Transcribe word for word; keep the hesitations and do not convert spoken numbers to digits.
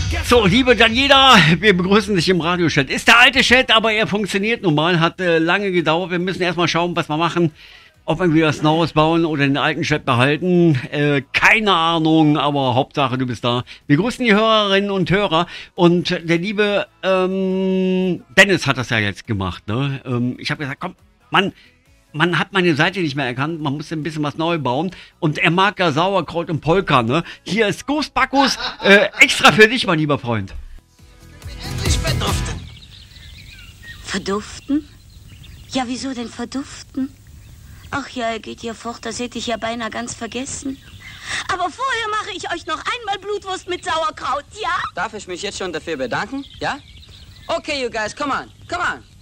So, liebe Daniela, wir begrüßen dich im Radiochat. Ist der alte Chat, aber er funktioniert nun mal, hat äh, lange gedauert. Wir müssen erstmal schauen, was wir machen. Ob wir wieder was Neues bauen oder den alten Chat behalten. Äh, keine Ahnung, aber Hauptsache, du bist da. Wir grüßen die Hörerinnen und Hörer. Und der liebe ähm, Dennis hat das ja jetzt gemacht. Ne? Ähm, ich habe gesagt, komm, Mann, man hat meine Seite nicht mehr erkannt, man muss ein bisschen was neu bauen. Und er mag ja Sauerkraut und Polka, ne? Hier ist Ghost Bacchus, äh, extra für dich, mein lieber Freund. Endlich verduften. Verduften? Ja, wieso denn verduften? Ach ja, er geht hier fort, das hätte ich ja beinahe ganz vergessen. Aber vorher mache ich euch noch einmal Blutwurst mit Sauerkraut, ja? Darf ich mich jetzt schon dafür bedanken? Ja? Okay, you guys, come on, come on.